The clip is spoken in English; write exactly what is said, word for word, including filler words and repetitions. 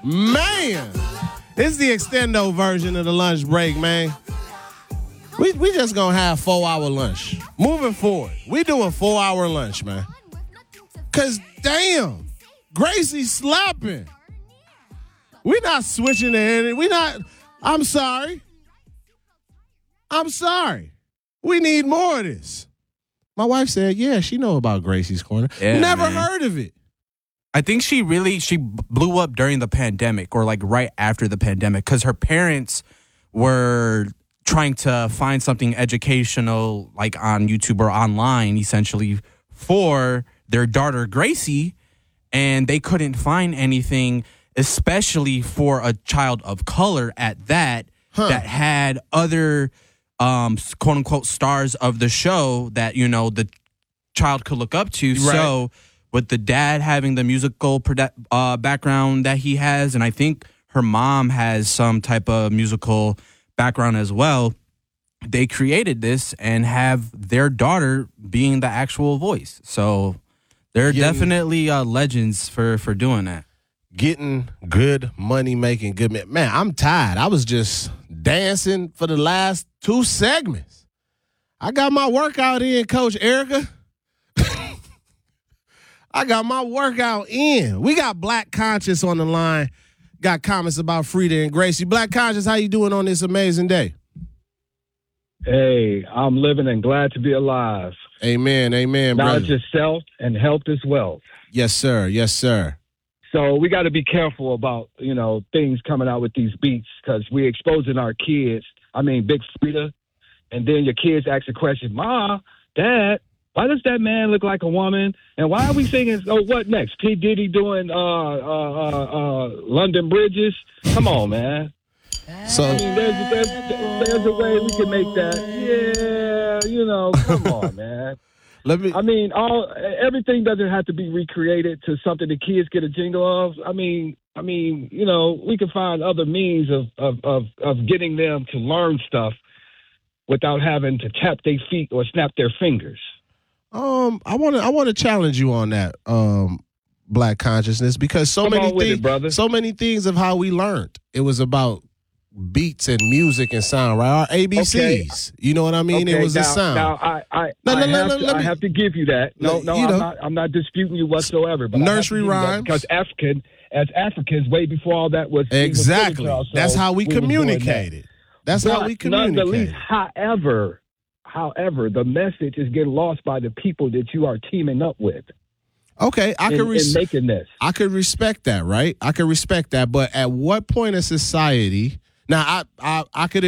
Man, it's the extendo version of the lunch break, man. We we just gonna have four hour lunch. Moving forward, we doing four hour lunch, man. Cause damn, Gracie slapping. We not switching to any. We not. I'm sorry. I'm sorry. We need more of this. My wife said, "Yeah, she know about Gracie's Corner. Yeah, Never man. heard of it." I think she really she blew up during the pandemic or like right after the pandemic because her parents were trying to find something educational like on YouTube or online essentially for their daughter Gracie, and they couldn't find anything, especially for a child of color at that, huh. that had other um, quote unquote stars of the show that, you know, the child could look up to. Right. So with the dad having the musical uh, background that he has, and I think her mom has some type of musical background as well, they created this and have their daughter being the actual voice. So they're getting, definitely uh, legends for, for doing that. Getting good money, making good man. Man, I'm tired. I was just dancing for the last two segments. I got my workout in, Coach Erica. I got my workout in. We got Black Conscious on the line. Got comments about Frida and Gracie. Black Conscious, how you doing on this amazing day? Hey, I'm living and glad to be alive. Amen, amen, brother. Knowledge is self and health is wealth. Yes, sir. Yes, sir. So we got to be careful about, you know, things coming out with these beats because we're exposing our kids. I mean, Big Frida. And then your kids ask the question, Ma, Dad, why does that man look like a woman? And why are we singing, oh, what next? P. Diddy doing uh, uh, uh, uh, London Bridges? Come on, man. So I mean, there's, there's, there's a way we can make that. Yeah, you know, come on, man. Let me. I mean, all everything doesn't have to be recreated to something the kids get a jingle of. I mean, I mean, you know, we can find other means of of of, of getting them to learn stuff without having to tap their feet or snap their fingers. Um, I want to I want to challenge you on that, um, Black Consciousness, because so Come many on with things, it, brother. so many things of how we learned. It was about beats and music and sound, right? Our A B Cs. Okay. You know what I mean? Okay, it was now, a sound. Now, I, I, no, no, I, no, have, no, to, let I me, have to give you that. No, no, you I'm know, not. I'm not disputing you whatsoever. But nursery rhymes, because African, as Africans, way before all that was exactly. Was That's how we, we communicated. That. That's but how we communicated. Nonetheless, however, however, the message is getting lost by the people that you are teaming up with. Okay, I in, could res- in making this. I could respect that, right? I could respect that, but at what point in society? Now, I I, I could